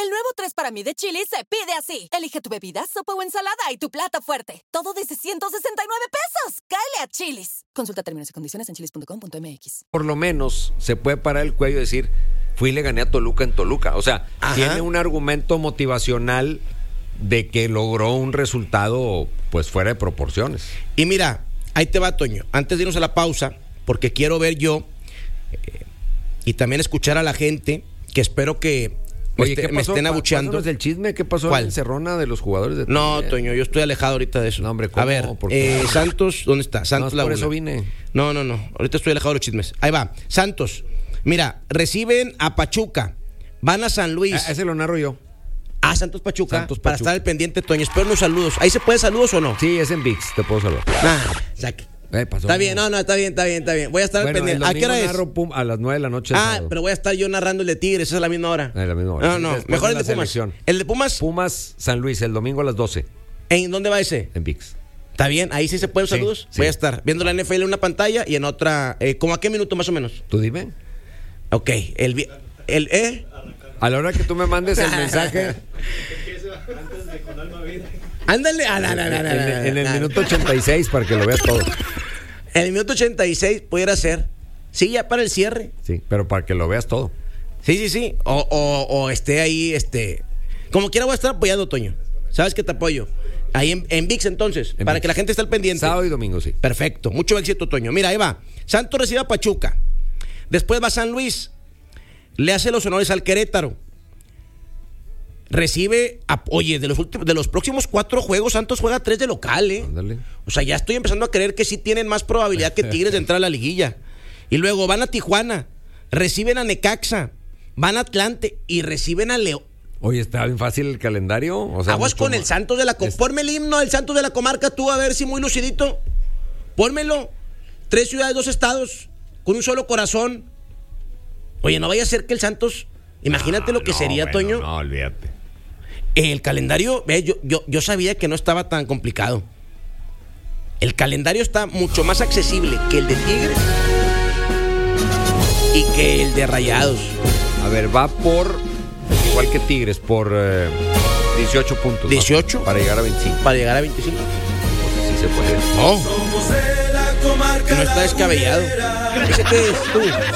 El nuevo 3 para mí de Chili's se pide así. Elige tu bebida, sopa o ensalada y tu plato fuerte. Todo desde 169 pesos. ¡Cáele a Chili's! Consulta términos y condiciones en chili's.com.mx. Por lo menos se puede parar el cuello y decir, fui y le gané a Toluca en Toluca. O sea, tiene un argumento motivacional de que logró un resultado pues fuera de proporciones. Y mira, ahí te va, Toño. Antes de irnos a la pausa, porque quiero ver yo y también escuchar a la gente, que espero que me estén abucheando. ¿Pásanos del chisme? ¿Qué pasó en la encerrona de los jugadores de No, Toño, yo estoy alejado ahorita de eso. No, hombre, ¿cómo? A ver, Santos, ¿dónde está? Santos no, por eso vine. No, ahorita estoy alejado de los chismes. Ahí va, Santos. Mira, reciben a Pachuca, van a San Luis. Ese lo narro yo. Santos Pachuca, para estar al pendiente, Toño. Espero unos saludos. ¿Ahí se puede saludos o no? Sí, es en ViX, te puedo saludar. Saque. Pasó. Está bien, no, está bien. Voy a estar al pendiente. ¿A qué hora es? A las 9 de la noche. Pero voy a estar yo narrando el de Tigres, esa es a la misma hora. A la misma hora. No, mejor el de Pumas. Selección. ¿El de Pumas? Pumas San Luis, el domingo a las 12. ¿En dónde va ese? En ViX. Está bien, ahí sí se pueden saludos. Sí. Voy a estar viendo la NFL en una pantalla y en otra. ¿Cómo a qué minuto más o menos? Tú dime. Ok, a la hora que tú me mandes el mensaje. Ándale. En el minuto 86 para que lo veas todo. En el minuto 86 pudiera ser. Sí, ya para el cierre. Sí, pero para que lo veas todo. Sí. O esté ahí, como quiera voy a estar apoyando, Toño. ¿Sabes que te apoyo? Ahí en ViX entonces, para que la gente esté al pendiente. Sábado y domingo, sí. Perfecto, mucho éxito, Toño. Mira, ahí va. Santos recibe a Pachuca. Después va San Luis. Le hace los honores al Querétaro. Recibe, de los próximos 4 juegos, Santos juega 3 de local, Ándale. O sea, ya estoy empezando a creer que sí tienen más probabilidad que Tigres de entrar a la liguilla. Y luego van a Tijuana, reciben a Necaxa, van a Atlante y reciben a León. Oye, está bien fácil el calendario. O sea, aguas con el Santos de la Comarca. Ponme el himno del Santos de la Comarca tú, a ver si muy lucidito. Pónmelo. 3 ciudades, 2 estados, con un solo corazón. Oye, no vaya a ser que el Santos... Imagínate lo que sería, Toño. No, olvídate. El calendario, yo sabía que no estaba tan complicado. El calendario está mucho más accesible que el de Tigres y que el de Rayados. A ver, va por, igual que Tigres, por 18 puntos. 18. ¿No? Para llegar a 25. Para llegar a 25. Entonces sí se puede. No está descabellado. ¿Ese qué es tú?